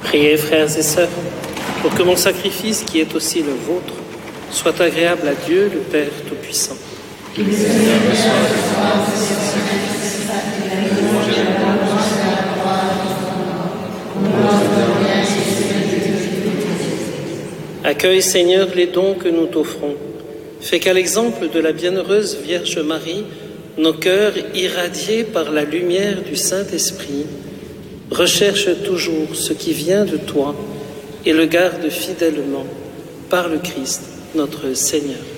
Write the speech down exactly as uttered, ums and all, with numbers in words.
Priez, frères et sœurs, pour que mon sacrifice, qui est aussi le vôtre, soit agréable à Dieu, le Père Tout-Puissant. Accueille, Seigneur, les dons que nous t'offrons. Fais qu'à l'exemple de la bienheureuse Vierge Marie, nos cœurs, irradiés par la lumière du Saint-Esprit, recherchent toujours ce qui vient de toi et le gardent fidèlement par le Christ, notre Seigneur.